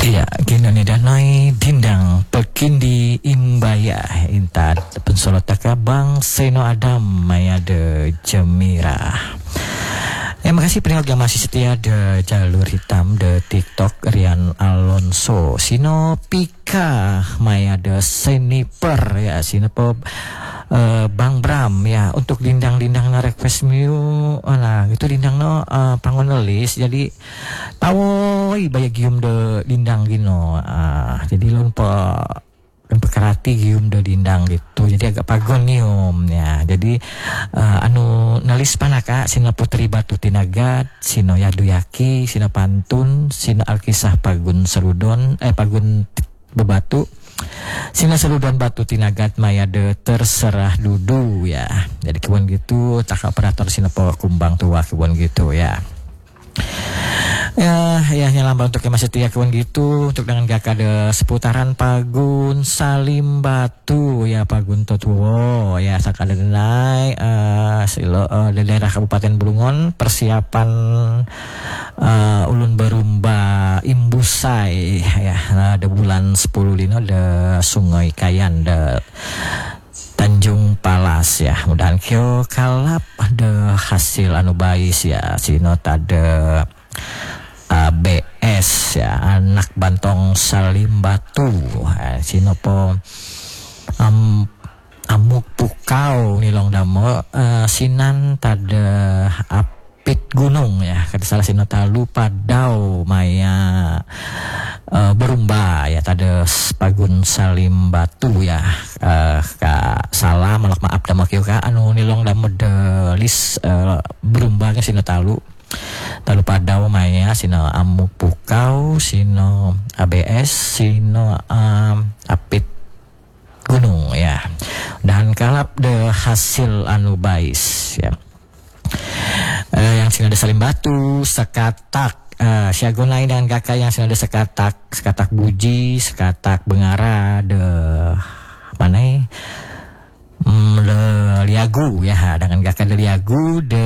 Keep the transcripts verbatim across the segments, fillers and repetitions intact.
Ya, gino ni danai dindang pekindi imbaya intat pensolotaka bang Seno Adam maya de Jemira. Ya, makasih pendengar yang masih setia de jalur hitam de TikTok Rian Alonso Sino Pika maya de Seniper ya Sinopo uh, Bang Bram ya untuk dindang-dindang na request mu lah itu dindang no uh, pangonelis jadi tahu bayar gium de dindang gino uh, jadi lupa pekerati gium de dindang gitu jadi agak pagon nih om ya jadi uh, anu nalis panaka sino Putri Batu Tinagat sino Yaduyaki sino Pantun sino Alkisah Pagun Serudon eh Pagun Bebatu sino Serudon Batu Tinagat maya de terserah dudu ya jadi kebun gitu tak operator sino Kumbang tua kebun gitu ya. Ya, ya nyalamba untuk yang masih setia kawan gitu untuk dengan gak ada seputaran Pagun Salim Batu ya Pagun Totuo ya sakada denai uh, silo uh, di daerah Kabupaten Bulungan persiapan uh, ulun berumba imbusai ya ada bulan sepuluh lino ada Sungai Kayan ada Tanjung Palas ya mudahan kyo kalap ada hasil anu bais ya sino tade A B S ya anak Bantong Salim Batu eh, sinopo um, amuk pukau nilong damo uh, sinan tada apit gunung ya kada salah sino talu padau maya uh, berumba ya tada Pagun Salim Batu ya uh, ka salah malak maaf damo kieu ka anu nilong damo de lis uh, berumba ka sino talu Talu padau maya sino amuk pukau sino A B S sino um, apit gunung ya dan kalap de hasil anu bais ya uh, yang sino de Salim Batu sekatak uh, siagonai dengan kakak yang sino de sekatak sekatak buji sekatak bengara de mana mm, de liagu ya dengan kakak de liagu de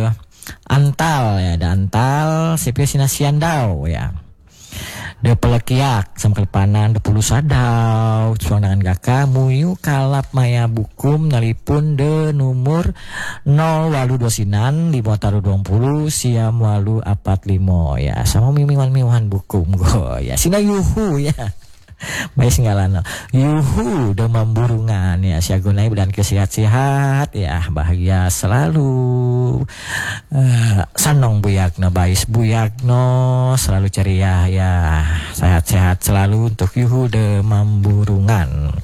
Antal ya, ada Antal, C P Sinasiandau ya. De Pelekiak, sama Kelepanan, de Pulu Sadau, cuang dengan gaka, muyu kalap maya bukum, nalipun de nomor nol walu dosinan, lima taru dua puluh, siam walu apat limo ya. Sama mimiwan-miwan bukum go ya, sina yuhu ya. Baik singgalana yuhu de memburungan ya siagunai badan kesehat-sehat ya bahagia selalu uh, sanong buyakno bais buyakno selalu ceria ya sehat-sehat selalu untuk yuhu de memburungan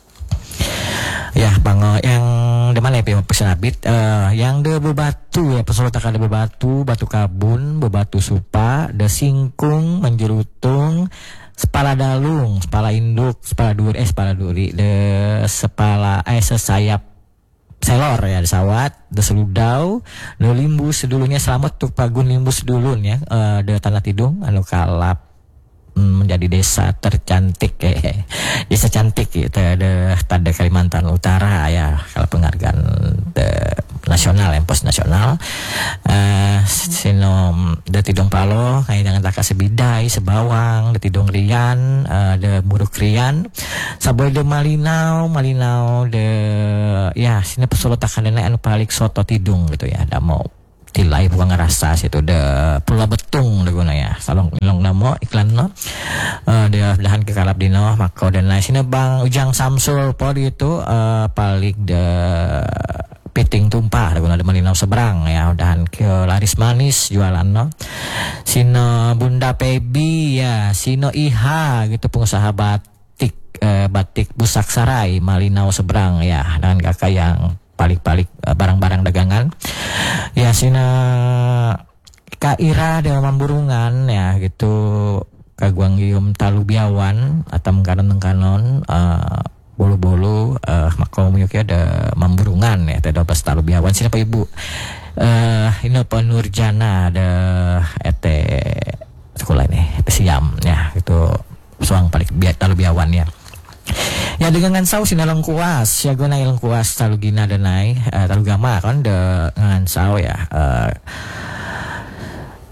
ya bango yang di mana ya pesan abit uh, yang de bebatu ya pesulta kada bebatu batu kabun bebatu supa de singkung menjerutung sepala dalung, sepala induk, sepala duri, eh sepala duri, de sepala eh sesayap selor ya, de sawat, de seludau, de limbus sedulunya selamat tuh Pagun limbus sedulun ya, uh, de tanah tidung, anu kalap mm, menjadi desa tercantik eh desa cantik gitu, de tanda Kalimantan Utara ya, kalau penghargaan de nasional, pos nasional, uh, sinom de tidong palo, kayak dengan taka sebidai, sebawang, de tidong rian, uh, de muruk rian, saboy de malinau, malinau de, ya sini pesolo takanena anu palik soto tidung gitu ya, ada mau tilai bukan ngerasa situ de pula betung de guna ya, salong ilong namo iklan no, uh, de dahan ke kalap dino, mako dan lain sini bang Ujang Samsul poli itu uh, palik de piting tumpah guna de malinau seberang ya udahan ke laris manis jualan no sino Bunda Pebi ya sino Iha gitu pengusaha batik eh, batik Busak Sarai Malinau seberang ya dengan kakak yang palik-palik eh, barang-barang dagangan ya sina Kak Ira de Mamburungan ya gitu Kaguanggium Talubiawan atau mengkanon-mengkanon uh, bolu-bolu uh, makom yuki ada Mamburungan ya ada pas Talubiawan siapa ibu uh, ini apa Nurjana ada ete sekolah ini ete siam ya itu suang paling biat Talubiawan ya ya dengan sau sinalang kuas ya guna ilang kuas Talugina danai uh, Talugama kan de ngan sau ya uh, uh,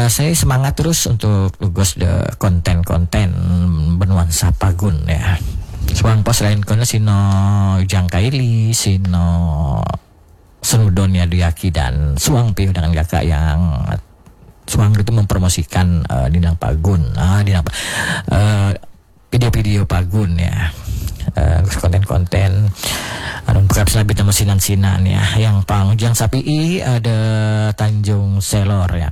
uh, saya semangat terus untuk tugas de konten-konten bernuansa pagun ya. Suang pos lain kono sino jangkaili, sino senudon ya duyaki dan suang piu dengan kakak yang suang itu mempromosikan uh, dinang pagun, ah dinang uh, video-video pagun ya. Uh, konten-konten anu bukan selabit nama sinan-sinan ya yang pangjang sapi i ada Tanjung Selor ya.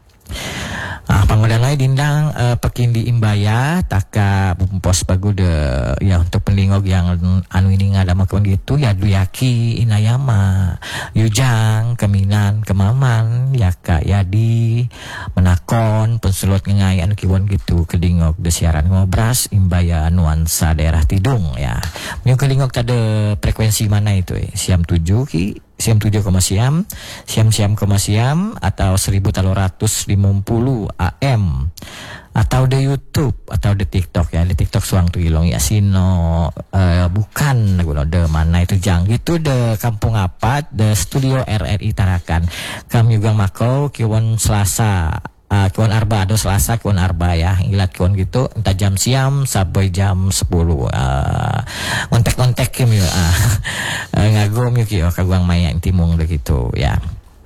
Ah, panggodan lain dindang uh, pekindi imbaya taka bumpos pagude ya untuk penlingog yang anu ini ngadama kawan gitu ya duyaki inayama yujang keminan kemaman ya kak yadi menakon penselot ngengai anu kiwan gitu kedingog de siaran ngobras imbaya nuansa daerah Tidung ya. Mio kedingog tade frekuensi mana itu eh? Siam tujuh ki Siam tujuh koma siam, siam siam koma siam atau seribu tiga ratus lima puluh A M atau di YouTube atau di TikTok ya. Di TikTok suang tu ilong ya sino uh, bukan guna de mana itu jang gitu de Kampung Apat de Studio R R I Tarakan. Kami juga makau kiwan Selasa Uh, kiwan arba ada Selasa kiwan arba ya ilat kiwan gitu entah jam siam sampai jam sepuluh uh, kontek-kontek kim yuk uh, uh, ngagom yuk yuk kaguang maya timung begitu ya.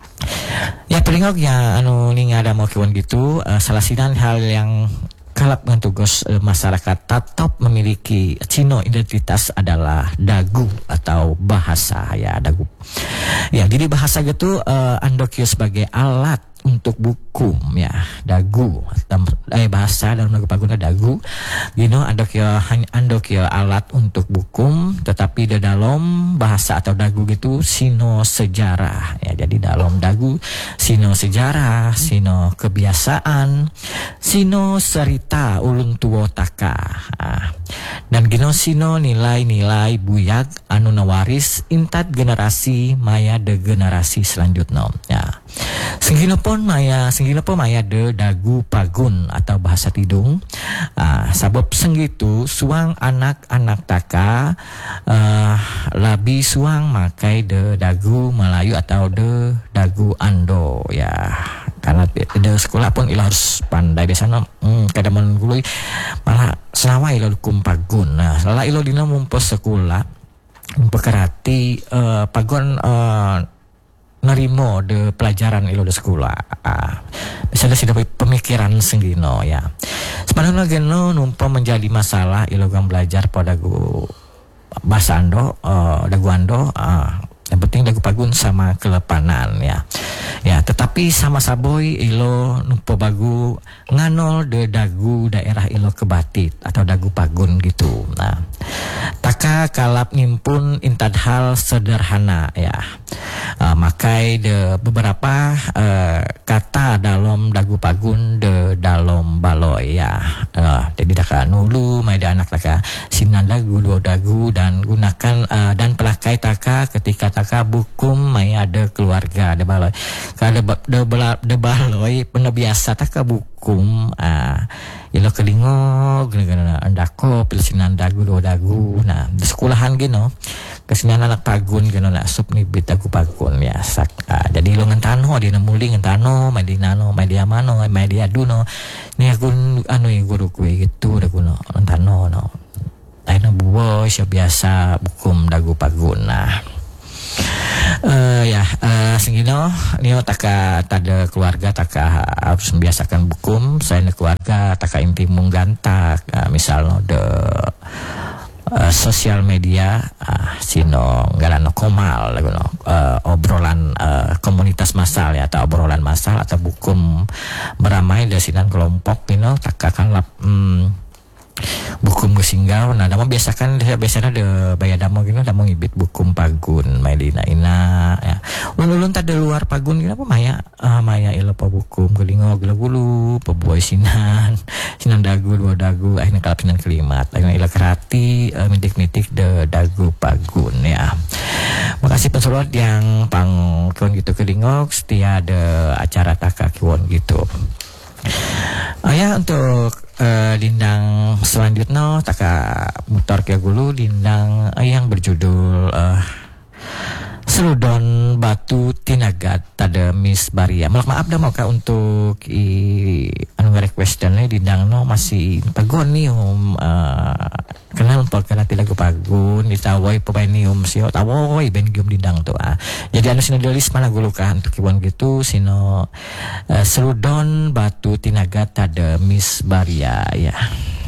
Ya pelingok ya anu ning ada mau kiwan gitu uh, salah sinan hal yang kalap dengan tugas uh, masyarakat tetap memiliki cino identitas adalah dagu atau bahasa ya dagu. Ya jadi bahasa gitu uh, andokio sebagai alat untuk bukum ya dagu eh bahasa dalam lagu paguna dagu you know andok ya andok ya alat untuk bukum tetapi di dalam bahasa atau dagu gitu sino sejarah ya. Jadi dalam dagu sino sejarah sino kebiasaan sino cerita ulun tuwo taka ah. Dan gino sino nilai-nilai buyag anu nawaris intat generasi maya de generasi selanjutnya ya. Senggino pun maya senggino pun maya de dagu pagun atau bahasa Tidung uh, sabab senggitu suang anak-anak taka uh, labi suang makai de dagu Melayu atau de dagu Ando ya. Karena de sekolah pun ilo harus pandai di sana hmm, kadaman gului malah selama ilo hukum pagun. Nah setelah ilo dina mumpos sekolah memperkerati uh, pagun uh, nerimo de pelajaran ilo de sekolah ah, misalnya sudah pemikiran senggino ya sebenarnya geno numpa menjadi masalah ilo gang belajar pada gu bahasa Ando uh, dagu Ando uh, yang penting dagu pagun sama kelepanan ya ya tetapi sama saboy ilo numpa bagu nganol de dagu daerah ilo kebatit atau dagu pagun gitu. Nah taka kalap ngimpun intad hal sederhana ya. Uh, makai de beberapa uh, kata dalam dagu pagun de dalam baloy ya. Uh, jadi taka nulu mai de anak taka sinan dagu dua dagu dan gunakan uh, dan pelakai taka ketika taka bukum mai ada keluarga de baloy. Kada de, de, de baloy pernah biasa taka bukum uh, ilo kelingog gana andako pilsinan dagu dua dagu. Nah di sekolahan gino kesenian anak pagun gino na sup ni bit dagu pagun ya sak uh, jadi lo ngentano di namuli ngentano mai di nano mai di amano mai di aduno ni aku anu guru kue gitu dagu no ngentano no aina buo sya biasa bukum dagu pagun. Nah Uh, ya uh, sengino nio taka tada keluarga taka harus membiasakan bukum saya keluarga taka inti munggantak uh, misalnya de uh, sosial media uh, sino galano komal no, uh, obrolan uh, komunitas massal ya atau obrolan massal atau bukum beramai dari sinan kelompok nino taka kalap hmm, bukum gesinggau. Nah damo biasakan biasanya de bayar damo gini damo ngibit bukum pagun mai dina ina ya ulun-ulun tadi luar pagun gini apa maya uh, maya ilo pa bukum kelingo gila gulu pabuai sinan sinan dagu dua dagu akhirnya kalap sinan kelimat akhirnya ilo kerati uh, mitik-mitik de dagu pagun ya. Makasih pensolot yang pang kiwon gitu kelingo setia de acara taka kiwon gitu. Oh ya untuk uh, lindang selanjutnya taka mutar kia gulu lindang uh, yang berjudul uh, Serudon batu tinagat tada Miss Baria. Malak maaf dah mau kak untuk i anu requestannya di dangno masih pagon nih um uh, kenal pak karena tidak pagun ditawai pemainium sio tawai ben gium di dang tuh ah. Jadi anu sino delis mana gulukan untuk iwan gitu sino uh, serudon batu tinagat tada Miss Baria ya.